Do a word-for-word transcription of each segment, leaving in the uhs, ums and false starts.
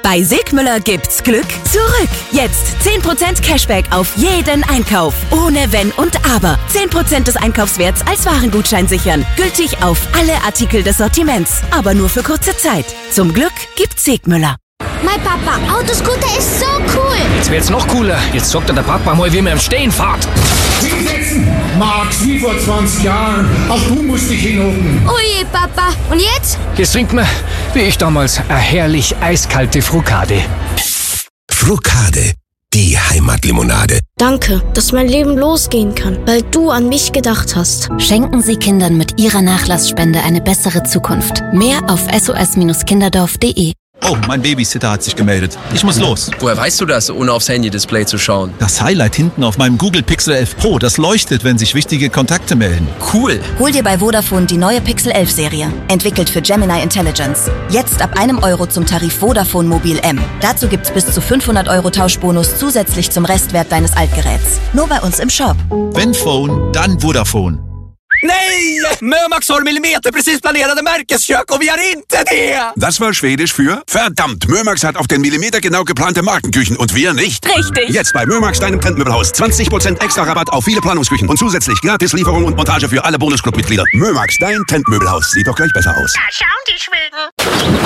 Bei Sigmüller gibt's Glück zurück. Jetzt zehn Prozent Cashback auf jeden Einkauf. Ohne Wenn und Aber. zehn Prozent des Einkaufswerts als Warengutschein sichern. Gültig auf alle Artikel des Sortiments. Aber nur für kurze Zeit. Zum Glück gibt's Sigmüller. Mein Papa, Autoscooter ist so cool. Jetzt wird's noch cooler. Jetzt sagt der Papa mal, wie man im Stehen fährt. Hinsetzen, Max, wie vor zwanzig Jahren. Auch du musst dich hinhocken. Oje, Papa. Und jetzt? Jetzt trinkt man, wie ich damals, eine herrlich eiskalte Frucade. Frucade, die Heimatlimonade. Danke, dass mein Leben losgehen kann, weil du an mich gedacht hast. Schenken Sie Kindern mit Ihrer Nachlassspende eine bessere Zukunft. Mehr auf s o s kinderdorf punkt de. Oh, mein Babysitter hat sich gemeldet. Ich muss los. Woher weißt du das, ohne aufs Handy-Display zu schauen? Das Highlight hinten auf meinem Google Pixel elf Pro, das leuchtet, wenn sich wichtige Kontakte melden. Cool. Hol dir bei Vodafone die neue Pixel elf Serie. Entwickelt für Gemini Intelligence. Jetzt ab einem Euro zum Tarif Vodafone Mobil M. Dazu gibt's bis zu fünfhundert Euro Tauschbonus zusätzlich zum Restwert deines Altgeräts. Nur bei uns im Shop. Wenn Phone, dann Vodafone. Nej! Mömax har millimeterprecis planerade märkeskök och vi har inte det! Das war Schwedisch für verdammt, Mömax hat auf den Millimeter genau geplante Markenküchen und wir nicht. Richtig. Jetzt bei Mömax, deinem Trendmöbelhaus. zwanzig Prozent extra Rabatt auf viele Planungsküchen und zusätzlich gratis Lieferung und Montage für alle Bonusclub-Mitglieder. Mömax, dein Trendmöbelhaus. Sieht doch gleich besser aus. Da schauen die Schweden.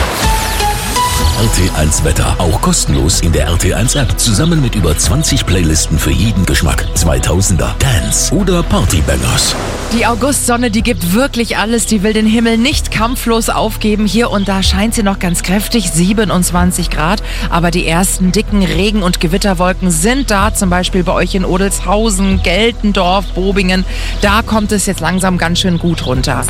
R T eins Wetter, auch kostenlos in der R T eins App. Zusammen mit über zwanzig Playlisten für jeden Geschmack. zweitausender, Dance oder Partybangers. Die Augustsonne, die gibt wirklich alles. Die will den Himmel nicht kampflos aufgeben. Hier und da scheint sie noch ganz kräftig, siebenundzwanzig Grad. Aber die ersten dicken Regen- und Gewitterwolken sind da. Zum Beispiel bei euch in Odelshausen, Geltendorf, Bobingen. Da kommt es jetzt langsam ganz schön gut runter.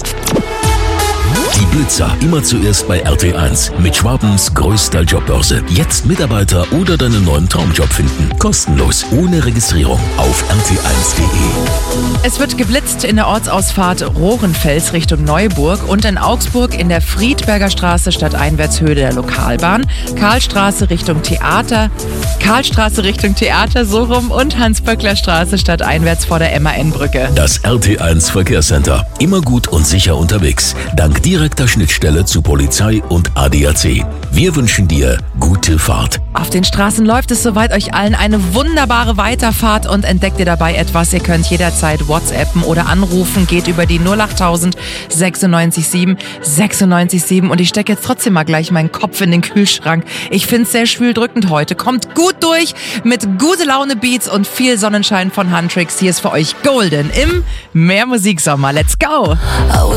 Die Blitzer, immer zuerst bei R T eins. Mit Schwabens größter Jobbörse. Jetzt Mitarbeiter oder deinen neuen Traumjob finden. Kostenlos, ohne Registrierung. Auf r t eins punkt de. Es wird geblitzt in der Ortsausfahrt Rohrenfels Richtung Neuburg und in Augsburg in der Friedberger Straße stadteinwärtshöhe der Lokalbahn, Karlstraße Richtung Theater, Karlstraße Richtung Theater, so rum, und Hans-Böckler-Straße stadteinwärts vor der M A N-Brücke. Das R T eins Verkehrscenter. Immer gut und sicher unterwegs. Dank direkter Schnittstelle zu Polizei und A D A C. Wir wünschen dir gute Fahrt. Auf den Straßen läuft es soweit euch allen eine wunderbare Weiterfahrt und entdeckt ihr dabei etwas. Ihr könnt jederzeit WhatsAppen oder anrufen. Geht über die null achttausend sechsundneunzig sieben sechsundneunzig sieben und ich stecke jetzt trotzdem mal gleich meinen Kopf in den Kühlschrank. Ich find's sehr schwüldrückend heute. Kommt gut durch mit gute Laune Beats und viel Sonnenschein von Huntrix. Hier ist für euch Golden im Mehr Musiksommer. Let's go!